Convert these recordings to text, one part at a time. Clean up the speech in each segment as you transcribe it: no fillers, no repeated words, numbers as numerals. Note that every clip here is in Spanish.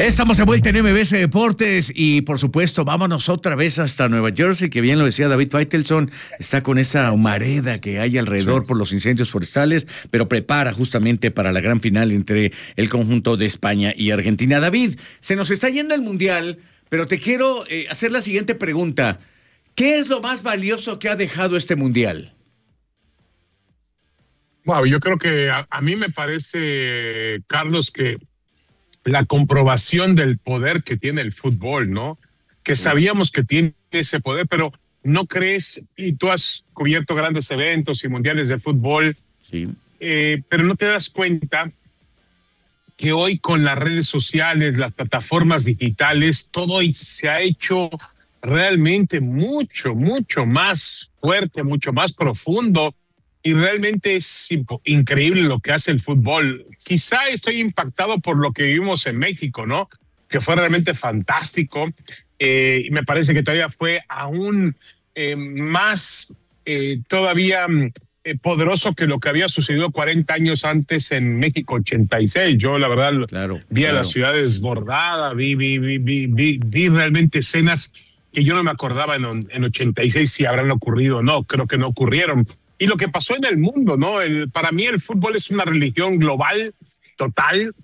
Estamos de vuelta en MBS Deportes y por supuesto vámonos otra vez hasta Nueva Jersey, que bien lo decía David Faitelson, está con esa humareda que hay alrededor por los incendios forestales, pero prepara justamente para la gran final entre el conjunto de España y Argentina. David, se nos está yendo el Mundial, pero te quiero hacer la siguiente pregunta. ¿Qué es lo más valioso que ha dejado este Mundial? Wow, yo creo que a mí me parece, Carlos, que la comprobación del poder que tiene el fútbol, ¿no? Que sabíamos que tiene ese poder, pero no crees, y tú has cubierto grandes eventos y mundiales de fútbol, sí. Pero no te das cuenta que hoy con las redes sociales, las plataformas digitales, todo se ha hecho realmente mucho más fuerte, mucho más profundo. Y realmente es increíble lo que hace el fútbol. Quizá estoy impactado por lo que vivimos en México, ¿no? Que fue realmente fantástico. Y me parece que todavía fue aún más poderoso que lo que había sucedido 40 años antes en México 86. Yo, la verdad, vi a la ciudad desbordada, vi realmente escenas que yo no me acordaba en 86 si habrán ocurrido o no. Creo que no ocurrieron. Y lo que pasó en el mundo, ¿no? Para mí el fútbol es una religión global, total,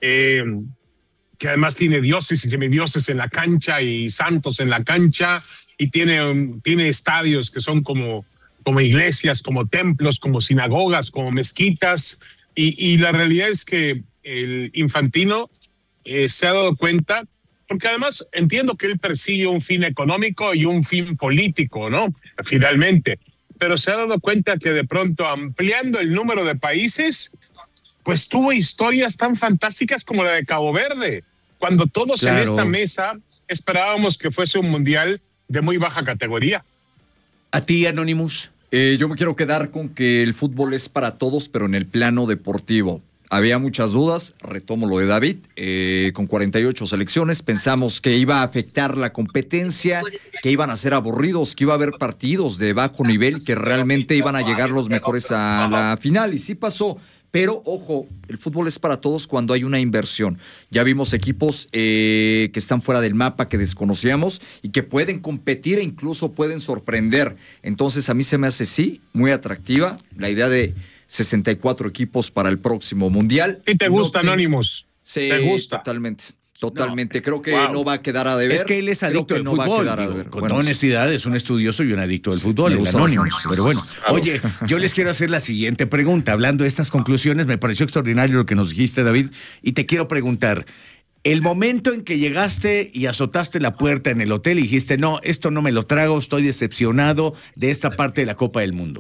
que además tiene dioses y semidioses en la cancha y santos en la cancha, y tiene estadios que son como iglesias, como templos, como sinagogas, como mezquitas, y la realidad es que el Infantino se ha dado cuenta, porque además entiendo que él persigue un fin económico y un fin político, ¿no? Finalmente. Pero se ha dado cuenta que de pronto ampliando el número de países, pues tuvo historias tan fantásticas como la de Cabo Verde, cuando todos en esta mesa esperábamos que fuese un mundial de muy baja categoría. ¿A ti, Anonymous? Yo me quiero quedar con que el fútbol es para todos, pero en el plano deportivo. Había muchas dudas, retomo lo de David, con 48 selecciones, pensamos que iba a afectar la competencia, que iban a ser aburridos, que iba a haber partidos de bajo nivel, que realmente iban a llegar los mejores a la final, y sí pasó. Pero, ojo, el fútbol es para todos cuando hay una inversión. Ya vimos equipos que están fuera del mapa, que desconocíamos y que pueden competir e incluso pueden sorprender. Entonces, a mí se me hace, sí, muy atractiva la idea de 64 equipos para el próximo Mundial. ¿Y te gusta, Anonymous? Sí, ¿te gusta? Totalmente. Creo que no va a quedar a deber. Es que él es adicto al fútbol. Con toda honestidad, es un estudioso y un adicto al fútbol, el Anonymous. Pero bueno, oye, yo les quiero hacer la siguiente pregunta. Hablando de estas conclusiones, me pareció extraordinario lo que nos dijiste, David, y te quiero preguntar, el momento en que llegaste y azotaste la puerta en el hotel y dijiste, no, esto no me lo trago, estoy decepcionado de esta parte de la Copa del Mundo.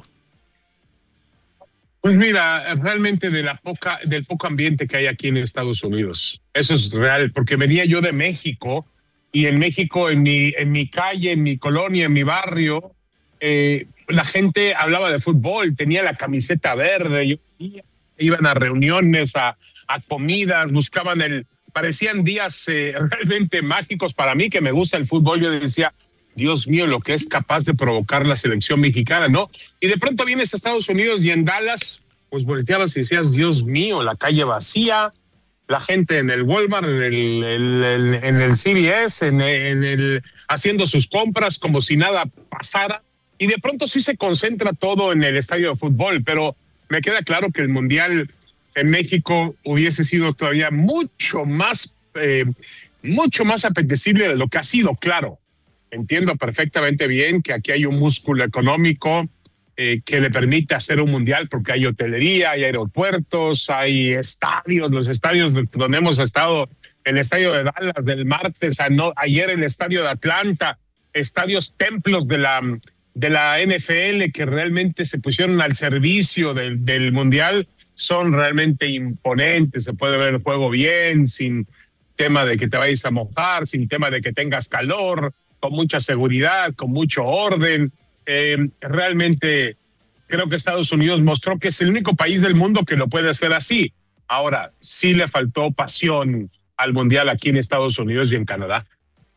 Pues mira, realmente del poco ambiente que hay aquí en Estados Unidos. Eso es real, porque venía yo de México, y en México, en mi calle, en mi colonia, en mi barrio, la gente hablaba de fútbol, tenía la camiseta verde, iban a reuniones, a comidas, parecían días realmente mágicos para mí, que me gusta el fútbol. Yo decía, Dios mío, lo que es capaz de provocar la selección mexicana, ¿no? Y de pronto vienes a Estados Unidos y en Dallas, pues volteabas y decías, Dios mío, la calle vacía, la gente en el Walmart, en el CVS, haciendo sus compras como si nada pasara. Y de pronto sí se concentra todo en el estadio de fútbol, pero me queda claro que el Mundial en México hubiese sido todavía mucho más apetecible de lo que ha sido, claro. Entiendo perfectamente bien que aquí hay un músculo económico que le permite hacer un mundial, porque hay hotelería, hay aeropuertos, hay estadios, los estadios donde hemos estado, el estadio de Dallas del martes, ayer el estadio de Atlanta, estadios templos de la NFL que realmente se pusieron al servicio del mundial, son realmente imponentes, se puede ver el juego bien, sin tema de que te vayas a mojar, sin tema de que tengas calor, con mucha seguridad, con mucho orden. Realmente creo que Estados Unidos mostró que es el único país del mundo que lo puede hacer así. Ahora, sí le faltó pasión al Mundial aquí en Estados Unidos y en Canadá.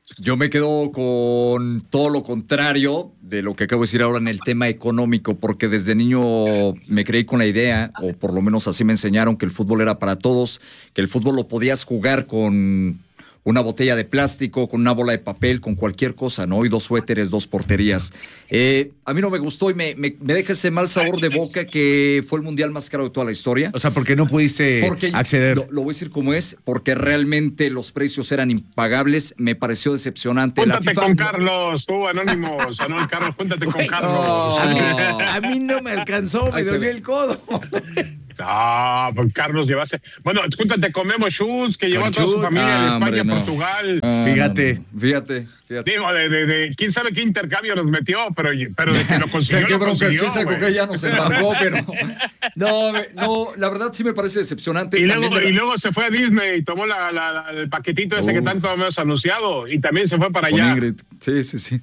Yo me quedo con todo lo contrario de lo que acabo de decir ahora en el tema económico, porque desde niño me creí con la idea, o por lo menos así me enseñaron, que el fútbol era para todos, que el fútbol lo podías jugar con una botella de plástico, con una bola de papel, con cualquier cosa, ¿no? Y 2 suéteres, 2 porterías. A mí no me gustó y me deja ese mal sabor de boca que fue el mundial más caro de toda la historia. O sea, porque no pudiste acceder. Lo voy a decir como es, porque realmente los precios eran impagables. Me pareció decepcionante. Júntate con Carlos, tú, Anónimos. Carlos, júntate con Carlos. A mí no me alcanzó, me dolió el codo. Pues Carlos llevase. Bueno, júntate con Memo Schultz, que llevó a toda su familia de España a Portugal. Fíjate. Digo, quién sabe qué intercambio nos metió, pero de que lo consiguió. Qué bronca, quién sabe con qué ya nos embarcó, pero. No, la verdad sí me parece decepcionante. Y luego se fue a Disney y tomó el paquetito ese que tanto hemos anunciado, y también se fue para allá. Ingrid. Sí.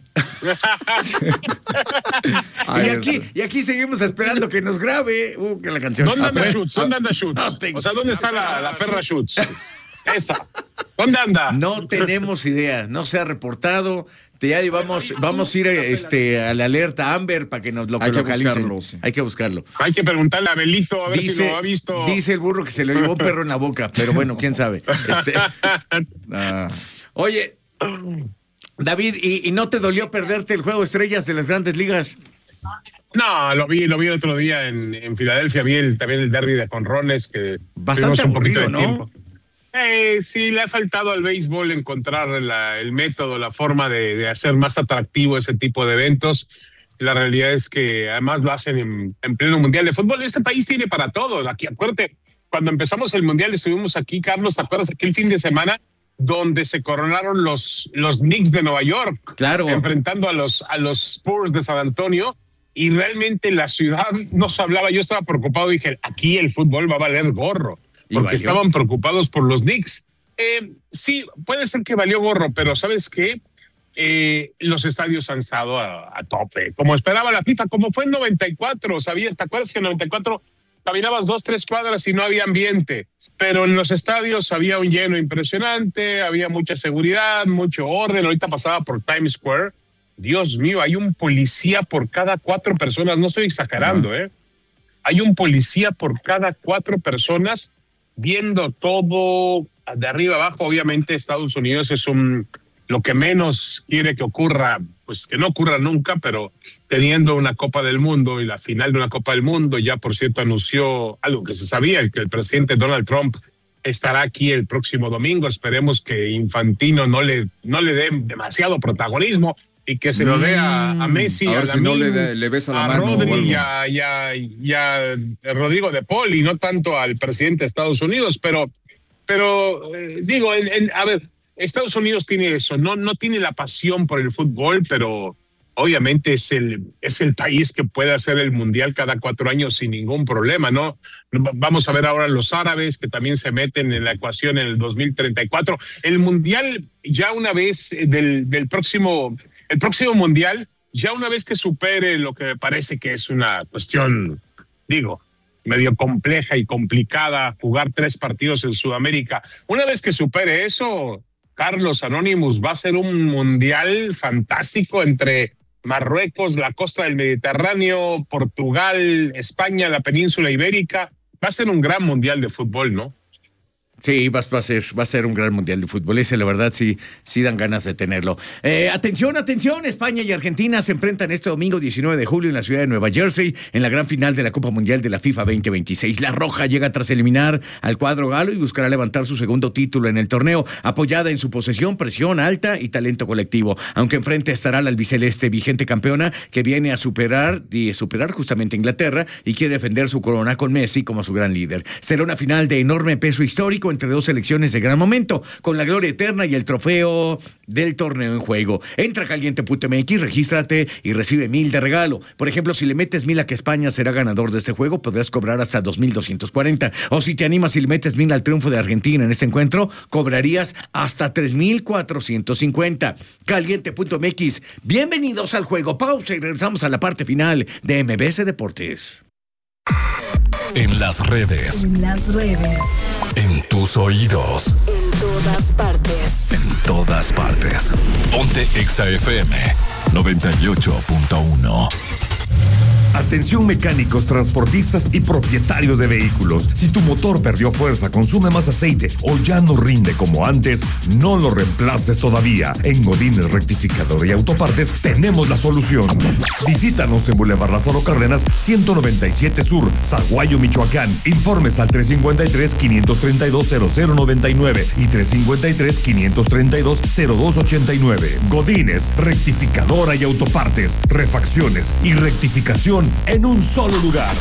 Y aquí seguimos esperando que nos grabe que la canción. ¿Dónde anda Schutz? O sea, ¿dónde está la perra Schutz? Esa. ¿Dónde anda? No tenemos idea, no se ha reportado. Ya vamos a ir a la alerta Amber para que nos localicen. Hay que buscarlo. Hay que preguntarle a Belito a ver si lo ha visto. Dice el burro que se le llevó un perro en la boca, pero bueno, quién sabe. Oye, David, ¿y no te dolió perderte el juego estrellas de las Grandes Ligas? No, lo vi el otro día en Filadelfia, también el derby de jonrones, que bastante aburrido, ¿no? Tiempo. Sí, le ha faltado al béisbol encontrar el método, la forma de hacer más atractivo ese tipo de eventos. La realidad es que además lo hacen en pleno mundial de fútbol. Este país tiene para todo. Aquí, acuérdate, cuando empezamos el mundial estuvimos aquí, Carlos, ¿te acuerdas aquel fin de semana donde se coronaron los Knicks de Nueva York? Claro. Enfrentando a los Spurs de San Antonio. Y realmente la ciudad nos hablaba. Yo estaba preocupado, dije, aquí el fútbol va a valer gorro, porque estaban preocupados por los Knicks. Sí, puede ser que valió gorro, pero ¿sabes qué? Los estadios han estado a tope, como esperaba la FIFA, como fue en 94, ¿te acuerdas que en 94 caminabas 2-3 cuadras y no había ambiente? Pero en los estadios había un lleno impresionante, había mucha seguridad, mucho orden. Ahorita pasaba por Times Square. Dios mío, hay un policía por cada 4 personas, no estoy exagerando, Hay un policía por cada 4 personas viendo todo de arriba abajo. Obviamente Estados Unidos es lo que menos quiere que ocurra, pues que no ocurra nunca, pero teniendo una Copa del Mundo y la final de una Copa del Mundo, ya por cierto anunció algo que se sabía, que el presidente Donald Trump estará aquí el próximo domingo. Esperemos que Infantino no le dé demasiado protagonismo y que se lo dé a Messi, a ver si no le besa la mano, Rodri y a Rodrigo de Paul, y no tanto al presidente de Estados Unidos, pero digo, a ver, Estados Unidos tiene eso, no tiene la pasión por el fútbol, pero obviamente es el país que puede hacer el mundial cada 4 años sin ningún problema, ¿no? Vamos a ver ahora los árabes que también se meten en la ecuación en el 2034. El mundial ya una vez el próximo mundial, ya una vez que supere lo que me parece que es una cuestión, digo, medio compleja y complicada, jugar 3 partidos en Sudamérica, una vez que supere eso, Carlos, Anonymous, va a ser un mundial fantástico entre Marruecos, la costa del Mediterráneo, Portugal, España, la península ibérica. Va a ser un gran mundial de fútbol, ¿no? Sí, va a ser un gran mundial de fútbol. Ese, la verdad, sí dan ganas de tenerlo. Atención, España y Argentina se enfrentan este domingo 19 de julio en la ciudad de Nueva Jersey en la gran final de la Copa Mundial de la FIFA 2026. La Roja llega tras eliminar al cuadro galo y buscará levantar su segundo título en el torneo, apoyada en su posesión, presión alta y talento colectivo. Aunque enfrente estará la albiceleste, vigente campeona, que viene a superar justamente a Inglaterra y quiere defender su corona con Messi como su gran líder. Será una final de enorme peso histórico entre 2 selecciones de gran momento, con la gloria eterna y el trofeo del torneo en juego. Entra a caliente.mx, regístrate y recibe 1,000 de regalo. Por ejemplo, si le metes 1,000 a que España será ganador de este juego, podrás cobrar hasta 2,240. O si te animas y le metes 1,000 al triunfo de Argentina en este encuentro, cobrarías hasta 3,450. Caliente.mx. Bienvenidos al juego. Pausa y regresamos a la parte final de MBS Deportes. En las redes. En tus oídos. todas partes. En todas partes. Ponte Exa FM 98.1. Atención mecánicos, transportistas y propietarios de vehículos. Si tu motor perdió fuerza, consume más aceite o ya no rinde como antes, no lo reemplaces todavía. En Godínez Rectificador y Autopartes tenemos la solución. Visítanos en Boulevard Lázaro Cárdenas, 197 Sur, Zaguayo, Michoacán. Informes al 353-532-0099 y 353-532-0289. Godínez Rectificadora y Autopartes. Refacciones y rectificación en un solo lugar.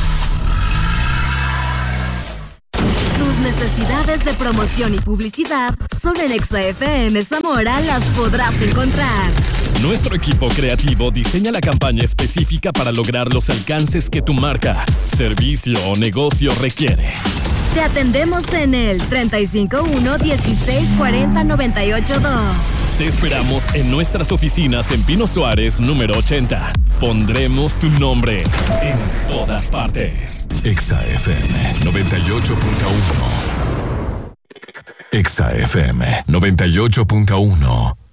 Tus necesidades de promoción y publicidad solo en Exa FM Zamora las podrás encontrar. Nuestro equipo creativo diseña la campaña específica para lograr los alcances que tu marca, servicio o negocio requiere. Te atendemos en el 351-1640-982. Te esperamos en nuestras oficinas en Pino Suárez, número 80. Pondremos tu nombre en todas partes. Exa FM 98.1. Exa FM 98.1.